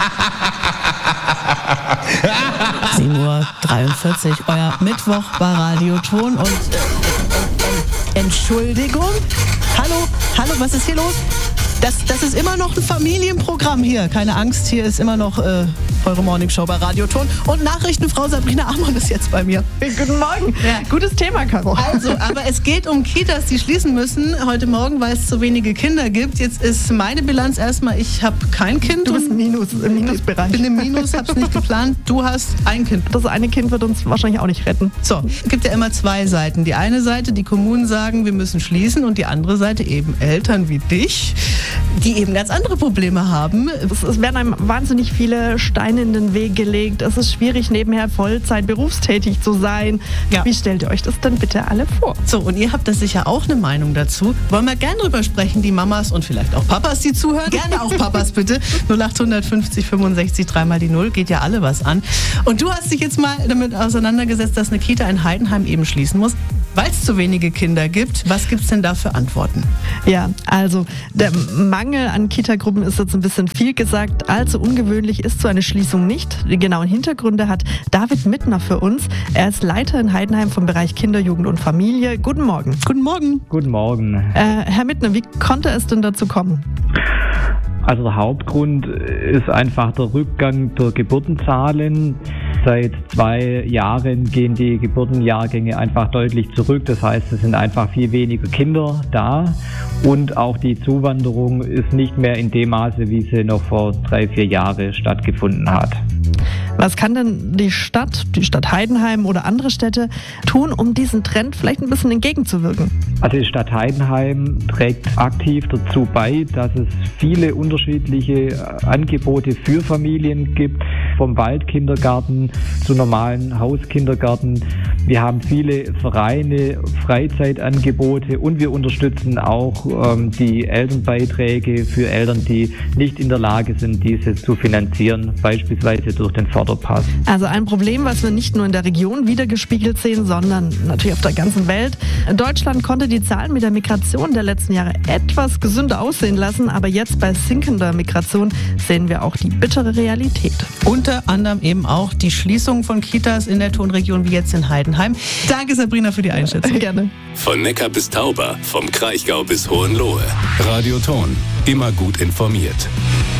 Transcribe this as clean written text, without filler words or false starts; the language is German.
7:43 Uhr, euer Mittwoch bei Radio Ton und Entschuldigung? Hallo, was ist hier los? Das ist immer noch ein Familienprogramm hier. Keine Angst, hier ist immer noch eure Morningshow bei Radio Ton. Und Nachrichtenfrau Sabrina Amon ist jetzt bei mir. Guten Morgen. Ja. Gutes Thema, Caro. Also, aber es geht um Kitas, die schließen müssen. Heute Morgen, weil es zu wenige Kinder gibt. Jetzt ist meine Bilanz erstmal, ich habe kein Kind. Du bist im Minusbereich. Ich bin im Minus, hab's nicht geplant. Du hast ein Kind. Das eine Kind wird uns wahrscheinlich auch nicht retten. So, es gibt ja immer zwei Seiten. Die eine Seite, die Kommunen sagen, wir müssen schließen, und die andere Seite eben Eltern wie dich, die eben ganz andere Probleme haben. Es werden einem wahnsinnig viele Steine in den Weg gelegt. Es ist schwierig, nebenher Vollzeit berufstätig zu sein. Ja. Wie stellt ihr euch das denn bitte alle vor? So, und ihr habt da sicher auch eine Meinung dazu. Wollen wir gerne drüber sprechen, die Mamas und vielleicht auch Papas, die zuhören. Gerne auch Papas, bitte. 0850 65 3 die 0. Geht ja alle was an. Und du hast dich jetzt mal damit auseinandergesetzt, dass eine Kita in Heidenheim eben schließen muss, weil es zu wenige Kinder gibt. Was gibt es denn da für Antworten? Ja, also der Mangel an Kitagruppen ist jetzt ein bisschen viel gesagt. Allzu ungewöhnlich ist so eine Schließung nicht. Die genauen Hintergründe hat David Mittner für uns. Er ist Leiter in Heidenheim vom Bereich Kinder, Jugend und Familie. Guten Morgen. Guten Morgen. Guten Morgen. Herr Mittner, wie konnte es denn dazu kommen? Also der Hauptgrund ist einfach der Rückgang der Geburtenzahlen. Seit 2 Jahren gehen die Geburtenjahrgänge einfach deutlich zurück. Das heißt, es sind einfach viel weniger Kinder da. Und auch die Zuwanderung ist nicht mehr in dem Maße, wie sie noch vor 3-4 Jahren stattgefunden hat. Was kann denn die Stadt Heidenheim oder andere Städte tun, um diesem Trend vielleicht ein bisschen entgegenzuwirken? Also die Stadt Heidenheim trägt aktiv dazu bei, dass es viele unterschiedliche Angebote für Familien gibt, vom Waldkindergarten zu normalen Hauskindergarten. Wir haben viele Vereine, Freizeitangebote, und wir unterstützen auch die Elternbeiträge für Eltern, die nicht in der Lage sind, diese zu finanzieren, beispielsweise durch den Förderpass. Also ein Problem, was wir nicht nur in der Region wiedergespiegelt sehen, sondern natürlich auf der ganzen Welt. Deutschland konnte die Zahlen mit der Migration der letzten Jahre etwas gesünder aussehen lassen, aber jetzt bei sinkender Migration sehen wir auch die bittere Realität. Unter anderem eben auch die Schließung von Kitas in der Tonregion, wie jetzt in Heidenheim. Danke, Sabrina, für die Einschätzung. Gerne. Von Neckar bis Tauber, vom Kraichgau bis Hohenlohe. Radio Ton, immer gut informiert.